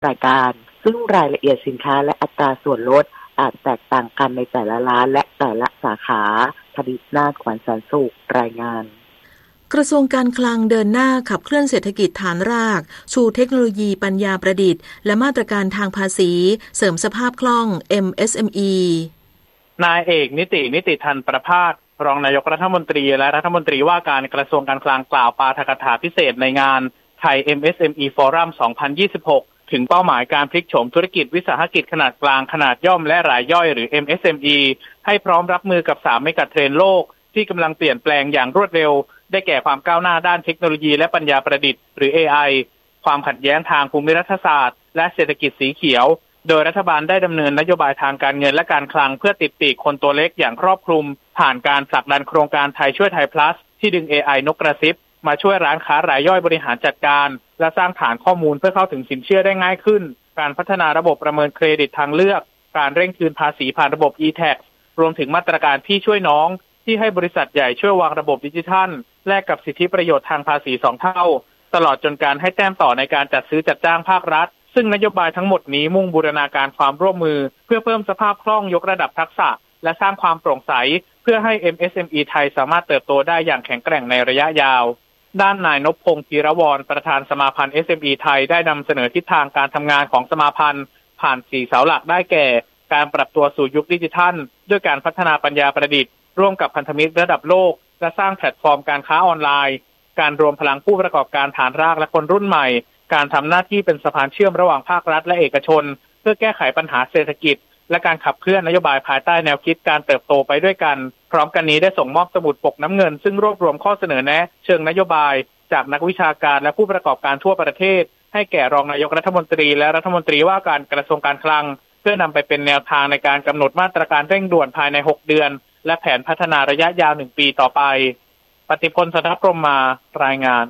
รายการซึ่งรายละเอียดสินค้าและอัตราส่วนลดอาจแตกต่างกันในแต่ละร้านและแต่ละสาขาธนิตนาถ ขวัญแสนสุขรายงานกระทรวงการคลังเดินหน้าขับเคลื่อนเศรษฐกิจฐานรากชูเทคโนโลยีปัญญาประดิษฐ์และมาตรการทางภาษีเสริมสภาพคล่อง MSME นายเอกนิติทันประภาสรองนายกรัฐมนตรีและรัฐมนตรีว่าการกระทรวงการคลังกล่าวปาฐกถาพิเศษในงานไทย MSME Forum 2026 ถึงเป้าหมายการพลิกโฉมธุรกิจวิสาหกิจขนาดกลางขนาดย่อมและรายย่อยหรือ MSME ให้พร้อมรับมือกับ3เมกะเทรนด์โลกที่กำลังเปลี่ยนแปลงอย่างรวดเร็วได้แก่ความก้าวหน้าด้านเทคโนโลยีและปัญญาประดิษฐ์หรือ AI ความขัดแย้งทางภูมิรัฐศาสตร์และเศรษฐกิจสีเขียวโดยรัฐบาลได้ดำเนินนโยบายทางการเงินและการคลังเพื่อติดปีกคนตัวเล็กอย่างครอบคลุมผ่านการผลักดันโครงการไทยช่วยไทย plus ที่ดึง AI นกกระซิบมาช่วยร้านค้ารายย่อยบริหารจัดการและสร้างฐานข้อมูลเพื่อเข้าถึงสินเชื่อได้ง่ายขึ้นการพัฒนาระบบประเมินเครดิตทางเลือกการเร่งคืนภาษีผ่านระบบ e-tax รวมถึงมาตรการพี่ช่วยน้องที่ให้บริษัทใหญ่ช่วยวางระบบดิจิทัลแลกกับสิทธิประโยชน์ทางภาษี2เท่าตลอดจนการให้แต้มต่อในการจัดซื้อจัดจ้างภาครัฐซึ่งนโยบายทั้งหมดนี้มุ่งบูรณาการความร่วมมือเพื่อเพิ่มสภาพคล่องยกระดับทักษะและสร้างความโปร่งใสเพื่อให้ MSME ไทยสามารถเติบโตได้อย่างแข็งแกร่งในระยะยาวด้านนายนพพงษ์ธีรวรประธานสมาพันธ์ SME ไทยได้นำเสนอทิศทางการทำงานของสมาพันธ์ผ่าน4เสาหลักได้แก่การปรับตัวสู่ยุคดิจิทัลด้วยการพัฒนาปัญญาประดิษฐ์ร่วมกับพันธมิตรระดับโลกและสร้างแพลตฟอร์มการค้าออนไลน์การรวมพลังผู้ประกอบการฐานรากและคนรุ่นใหม่การทำหน้าที่เป็นสะพานเชื่อมระหว่างภาครัฐและเอกชนเพื่อแก้ไขปัญหาเศรษฐกิจและการขับเคลื่อนนโยบายภายใต้แนวคิดการเติบโตไปด้วยกันพร้อมกันนี้ได้ส่งมอบสมุดปกน้ำเงินซึ่งรวบรวมข้อเสนอแนะเชิงนโยบายจากนักวิชาการและผู้ประกอบการทั่วประเทศให้แก่รองนายกรัฐมนตรีและรัฐมนตรีว่าการกระทรวงการคลังเพื่อนำไปเป็นแนวทางในการกำหนดมาตรการเร่งด่วนภายใน6เดือนและแผนพัฒนาระยะยาว1ปีต่อไปปฏิพล สัทธพรหมมารายงาน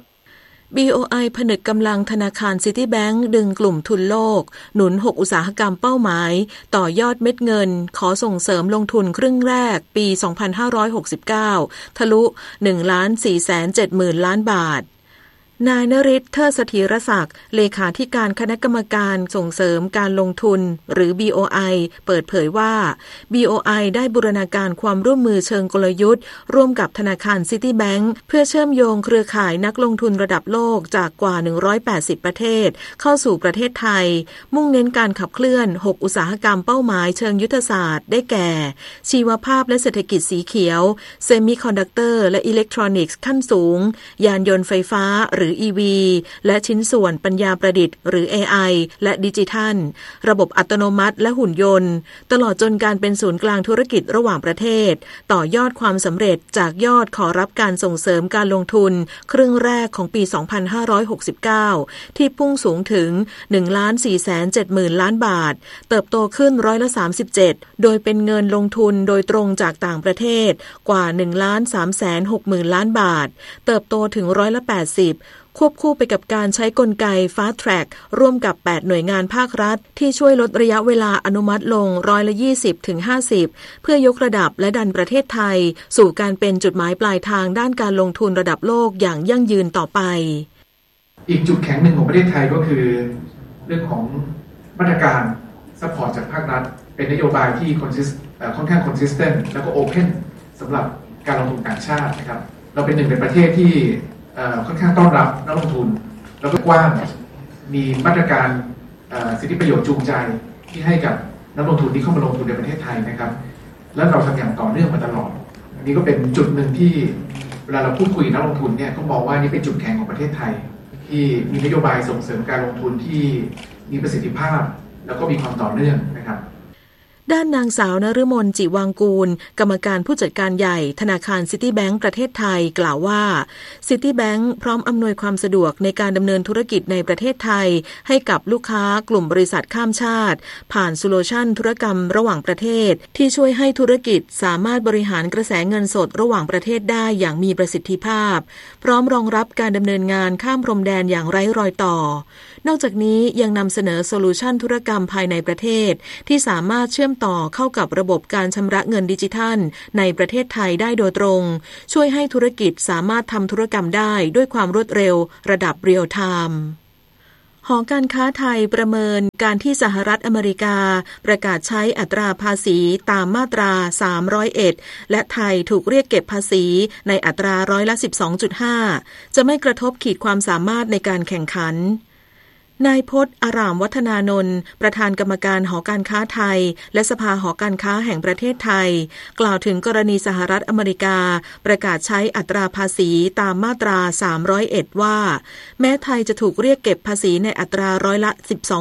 BOI ผนึกกำลังธนาคารซิตี้แบงก์ดึงกลุ่มทุนโลกหนุน6อุตสาหกรรมเป้าหมายต่อยอดเม็ดเงินขอส่งเสริมลงทุนครึ่งแรกปี 2569 ทะลุ 1,470,000 ล้านบาทนายนฤทธิ์ เทิดเสถียรศักดิ์เลขาธิการคณะกรรมการส่งเสริมการลงทุนหรือ BOI เปิดเผยว่า BOI ได้บูรณาการความร่วมมือเชิงกลยุทธ์ร่วมกับธนาคารซิตี้แบงก์เพื่อเชื่อมโยงเครือข่ายนักลงทุนระดับโลกจากกว่า180ประเทศเข้าสู่ประเทศไทยมุ่งเน้นการขับเคลื่อน6อุตสาหกรรมเป้าหมายเชิงยุทธศาสตร์ได้แก่ชีวภาพและเศรษฐกิจสีเขียวเซมิคอนดักเตอร์และอิเล็กทรอนิกส์ขั้นสูงยานยนต์ไฟฟ้าหรือEV และชิ้นส่วนปัญญาประดิษฐ์หรือ AI และดิจิทัลระบบอัตโนมัติและหุ่นยนต์ตลอดจนการเป็นศูนย์กลางธุรกิจระหว่างประเทศต่อยอดความสำเร็จจากยอดขอรับการส่งเสริมการลงทุนครึ่งแรกของปี 2569 ที่พุ่งสูงถึง 1,470,000 ล้านบาทเติบโตขึ้น37%โดยเป็นเงินลงทุนโดยตรงจากต่างประเทศกว่า 1,360,000 ล้านบาทเติบโตถึง80%ควบคู่ไปกับการใช้กลไก Fast Track ร่วมกับ8หน่วยงานภาครัฐที่ช่วยลดระยะเวลาอนุมัติลง20-50%เพื่อยกระดับและดันประเทศไทยสู่การเป็นจุดหมายปลายทางด้านการลงทุนระดับโลกอย่างยั่งยืนต่อไปอีกจุดแข็งหนึ่งของประเทศไทยก็คือเรื่องของมาตรการซัพพอร์ตจากภาครัฐเป็นนโยบายที่ค่อนข้าง consistent แล้วก็ open สำหรับการลงทุนต่างชาตินะครับเราเป็นหนึ่งในประเทศที่ค่อนข้างต้อนรับนักลงทุนแล้วก็กว้างมีมาตรการสิทธิประโยชน์จูงใจที่ให้กับนักลงทุนที่เข้ามาลงทุนในประเทศไทยนะครับและเราทำอย่างต่อเนื่องมาตลอดอันนี้ก็เป็นจุดหนึ่งที่เวลาเราพูดคุยนักลงทุนเนี่ยก็มองว่านี่เป็นจุดแข็งของประเทศไทยที่มีนโยบายส่งเสริมการลงทุนที่มีประสิทธิภาพแล้วก็มีความต่อเนื่องนะครับด้านนางสาวนฤมล จิวังกูลกรรมการผู้จัดการใหญ่ธนาคารซิตี้แบงก์ประเทศไทยกล่าวว่าซิตี้แบงก์พร้อมอำนวยความสะดวกในการดำเนินธุรกิจในประเทศไทยให้กับลูกค้ากลุ่มบริษัทข้ามชาติผ่านโซลูชันธุรกรรมระหว่างประเทศที่ช่วยให้ธุรกิจสามารถบริหารกระแสเงินสดระหว่างประเทศได้อย่างมีประสิทธิภาพพร้อมรองรับการดำเนินงานข้ามพรมแดนอย่างไร้รอยต่อนอกจากนี้ยังนำเสนอโซลูชันธุรกรรมภายในประเทศที่สามารถเชื่อมต่อเข้ากับระบบการชำระเงินดิจิทัลในประเทศไทยได้โดยตรงช่วยให้ธุรกิจสามารถทำธุรกรรมได้ด้วยความรวดเร็วระดับเรียลไทม์หอการค้าไทยประเมินการที่สหรัฐอเมริกาประกาศใช้อัตราภาษีตามมาตรา301และไทยถูกเรียกเก็บภาษีในอัตราร้อยละ 12.5 จะไม่กระทบขีดความสามารถในการแข่งขันนายพจน์อารามวัฒนานนท์ประธานกรรมการหอการค้าไทยและสภาหอการค้าแห่งประเทศไทยกล่าวถึงกรณีสหรัฐอเมริกาประกาศใช้อัตราภาษีตามมาตรา301ว่าแม้ไทยจะถูกเรียกเก็บภาษีในอัตราร้อยละ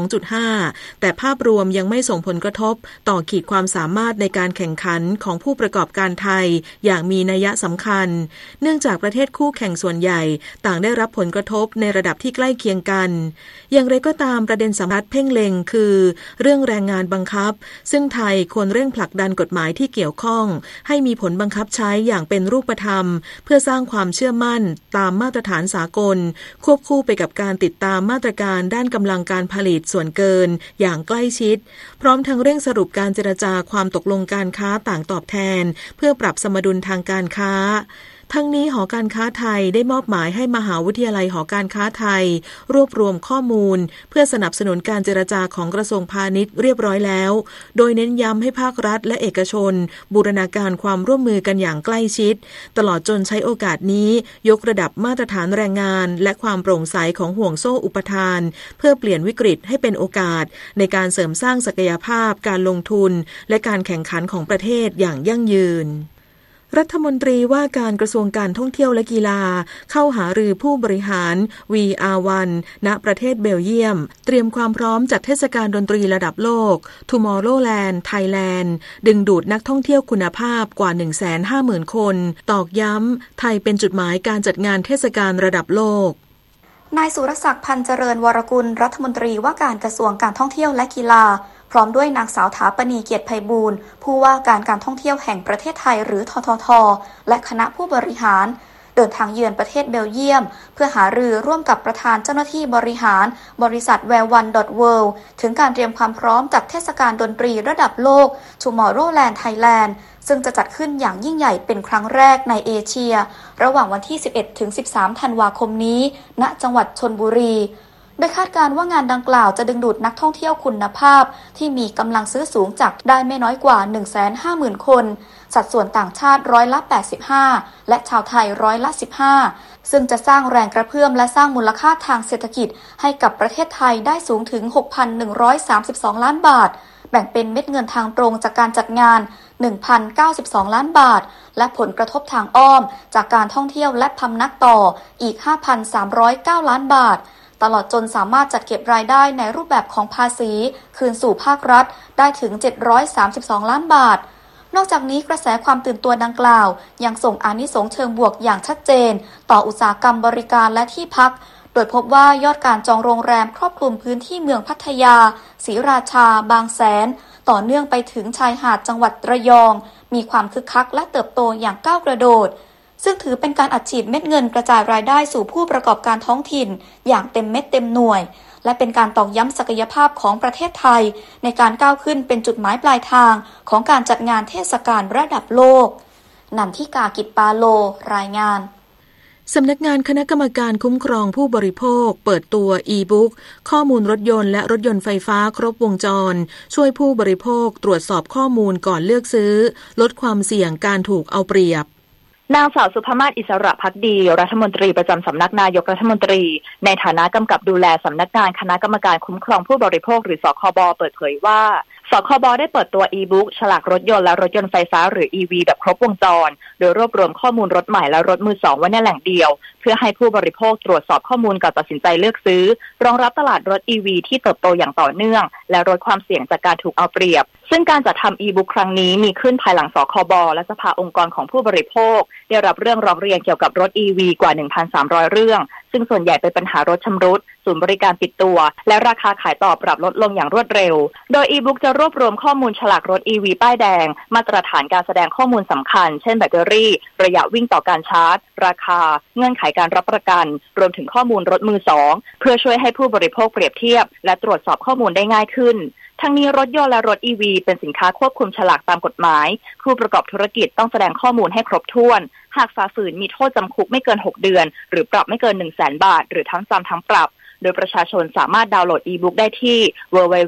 12.5 แต่ภาพรวมยังไม่ส่งผลกระทบต่อขีดความสามารถในการแข่งขันของผู้ประกอบการไทยอย่างมีนัยสำคัญเนื่องจากประเทศคู่แข่งส่วนใหญ่ต่างได้รับผลกระทบในระดับที่ใกล้เคียงกันอย่างไรก็ตามประเด็นสำคัญเพ่งเล็งคือเรื่องแรงงานบังคับซึ่งไทยควรเร่งผลักดันกฎหมายที่เกี่ยวข้องให้มีผลบังคับใช้อย่างเป็นรูปธรรมเพื่อสร้างความเชื่อมั่นตามมาตรฐานสากลควบคู่ไปกับการติดตามมาตรการด้านกำลังการผลิตส่วนเกินอย่างใกล้ชิดพร้อมทั้งเร่งสรุปการเจรจาความตกลงการค้าต่างตอบแทนเพื่อปรับสมดุลทางการค้าทั้งนี้หอการค้าไทยได้มอบหมายให้มหาวิทยาลัยหอการค้าไทยรวบรวมข้อมูลเพื่อสนับสนุนการเจรจาของกระทรวงพาณิชย์เรียบร้อยแล้วโดยเน้นย้ำให้ภาครัฐและเอกชนบูรณาการความร่วมมือกันอย่างใกล้ชิดตลอดจนใช้โอกาสนี้ยกระดับมาตรฐานแรงงานและความโปร่งใสของห่วงโซ่อุปทานเพื่อเปลี่ยนวิกฤตให้เป็นโอกาสในการเสริมสร้างศักยภาพการลงทุนและการแข่งขันของประเทศอย่างยั่งยืนรัฐมนตรีว่าการกระทรวงการท่องเที่ยวและกีฬาเข้าหารือผู้บริหาร VR1 ณประเทศเบลเยียมเตรียมความพร้อมจัดเทศกาลดนตรีระดับโลก Tomorrowland Thailand ดึงดูดนักท่องเที่ยวคุณภาพกว่า 150,000 คนตอกย้ำไทยเป็นจุดหมายการจัดงานเทศกาลระดับโลกนายสุรศักดิ์พันธ์เจริญวรกุลรัฐมนตรีว่าการกระทรวงการท่องเที่ยวและกีฬาพร้อมด้วยนางสาวถาปณีเกียรติไพบูลย์ผู้ว่าการการท่องเที่ยวแห่งประเทศไทยหรือททท.และคณะผู้บริหารเดินทางเยือนประเทศเบลเยียมเพื่อหารือร่วมกับประธานเจ้าหน้าที่บริหารบริษัท Well1.world ถึงการเตรียมความพร้อมจัดเทศกาลดนตรีระดับโลก Tomorrowland Thailand ซึ่งจะจัดขึ้นอย่างยิ่งใหญ่เป็นครั้งแรกในเอเชียระหว่างวันที่ 11-13 ธันวาคมนี้ณจังหวัดชลบุรีโดยคาดการณ์ว่างานดังกล่าวจะดึงดูดนักท่องเที่ยวคุณภาพที่มีกำลังซื้อสูงจากได้ไม่น้อยกว่า 150,000 คนสัดส่วนต่างชาติร้อยละ 85 และชาวไทยร้อยละ 15 ซึ่งจะสร้างแรงกระเพื่อมและสร้างมูลค่าทางเศรษฐกิจให้กับประเทศไทยได้สูงถึง 6,132 ล้านบาทแบ่งเป็นเม็ดเงินทางตรงจากการจัดงาน 1,092 ล้านบาทและผลกระทบทางอ้อมจากการท่องเที่ยวและพำนักต่ออีก 5,309 ล้านบาทตลอดจนสามารถจัดเก็บรายได้ในรูปแบบของภาษีคืนสู่ภาครัฐได้ถึง732ล้านบาทนอกจากนี้กระแสความตื่นตัวดังกล่าวยังส่งอานิสงส์เชิงบวกอย่างชัดเจนต่ออุตสาหกรรมบริการและที่พักโดยพบว่ายอดการจองโรงแรมครอบคลุมพื้นที่เมืองพัทยาศรีราชาบางแสนต่อเนื่องไปถึงชายหาดจังหวัดระยองมีความคึกคักและเติบโตอย่างก้าวกระโดดซึ่งถือเป็นการอัดฉีดเม็ดเงินกระจายรายได้สู่ผู้ประกอบการท้องถิ่นอย่างเต็มเม็ดเต็มหน่วยและเป็นการตอกย้ำศักยภาพของประเทศไทยในการก้าวขึ้นเป็นจุดหมายปลายทางของการจัดงานเทศกาลระดับโลกนันทิกา กิจปาโลรายงานสำนักงานคณะกรรมการคุ้มครองผู้บริโภคเปิดตัว e-book ข้อมูลรถยนต์และรถยนต์ไฟฟ้าครบวงจรช่วยผู้บริโภคตรวจสอบข้อมูลก่อนเลือกซื้อลดความเสี่ยงการถูกเอาเปรียบนางสาวสุภมาศ อิสระภักดีรัฐมนตรีประจำสำนักนายกรัฐมนตรีในฐานะกำกับดูแลสำนักงานคณะกรรมการคุ้มครองผู้บริโภคหรือสคบ.เปิดเผยว่าสคบ.ได้เปิดตัว e-book ฉลากรถยนต์และรถยนต์ไฟฟ้าหรือ EV แบบครบวงจรโดยรวบรวมข้อมูลรถใหม่และรถมือสองไว้ในแหล่งเดียวเพื่อให้ผู้บริโภคตรวจสอบข้อมูลก่อนตัดสินใจเลือกซื้อรองรับตลาดรถ EV ที่เติบโตอย่างต่อเนื่องและลดความเสี่ยงจากการถูกเอาเปรียบซึ่งการจัดทำ e-book ครั้งนี้มีขึ้นภายหลังสคบ.และสภาองค์กรของผู้บริโภคได้รับเรื่องร้องเรียนเกี่ยวกับรถ EV กว่า 1,300 เรื่องซึ่งส่วนใหญ่เป็นปัญหารถชำรุดศูนย์บริการปิดตัวและราคาขายต่อปรับลดลงอย่างรวดเร็วโดย e-book จะรวบรวมข้อมูลฉลากรถ EV ป้ายแดงมาตรฐานการแสดงข้อมูลสำคัญเช่นแบตเตอรี่ระยะวิ่งต่อการชาร์จราคาเงื่อนไขการรับประกันรวมถึงข้อมูลรถมือสองเพื่อช่วยให้ผู้บริโภคเปรียบเทียบและตรวจสอบข้อมูลได้ง่ายขึ้นทั้งนี้รถยนต์และรถ EV เป็นสินค้าควบคุมฉลากตามกฎหมายผู้ประกอบธุรกิจต้องแสดงข้อมูลให้ครบถ้วนหากฝ่าฝืนมีโทษจำคุกไม่เกิน6 เดือนหรือปรับไม่เกิน 100,000 บาทหรือทั้งจำทั้งปรับโดยประชาชนสามารถดาวน์โหลดอีบุ๊กได้ที่